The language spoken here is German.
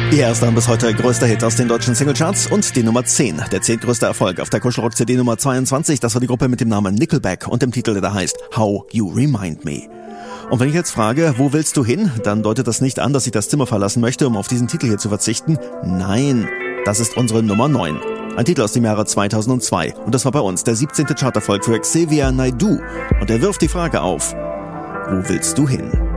Ihr erster und bis heute größter Hit aus den deutschen Singlecharts und die Nummer 10, der 10. größte Erfolg auf der Kuschelrock-CD Nummer 22. Das war die Gruppe mit dem Namen Nickelback und dem Titel, der da heißt How You Remind Me. Und wenn ich jetzt frage, wo willst du hin, dann deutet das nicht an, dass ich das Zimmer verlassen möchte, um auf diesen Titel hier zu verzichten. Nein, das ist unsere Nummer 9. Ein Titel aus dem Jahre 2002 und das war bei uns der 17. Charterfolg für Xavier Naidoo und er wirft die Frage auf, wo willst du hin?